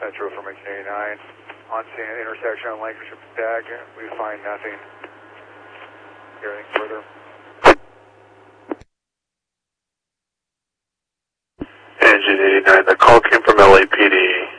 Metro from Engine 89. On scene intersection on Lancashire Stag. We find nothing. Anything further? Engine 89, the call came from LAPD.